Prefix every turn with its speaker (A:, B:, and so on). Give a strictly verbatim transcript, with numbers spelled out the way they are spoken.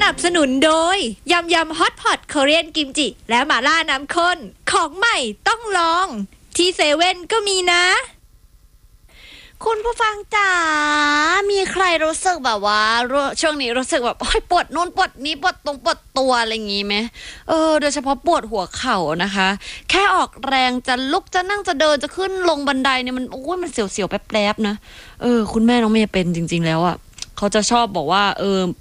A: นับสนุนโดยยำยำฮอตพอตคอเรียนกิมจิและหม่าล่าน้ำข้นของใหม่ต้องลองที่เซเว่นก็มีนะ
B: คุณผู้ฟังจ๋ามีใครรู้สึกแบบว่าช่วงนี้รู้สึกแบบปวดนู่นปวดนี้ปวดตรงปวดตัวอะไรอย่างงี้ไหมเออโดยเฉพาะปวดหัวเข่านะคะแค่ออกแรงจะลุกจะนั่งจะเดินจะขึ้นลงบันไดเนี่ยมันโอ้ยมันเสียวๆแป๊บๆนะเออคุณแม่น้องเมย์เป็นจริงๆแล้วอ่ะเขาจะชอบบอกว่าเออ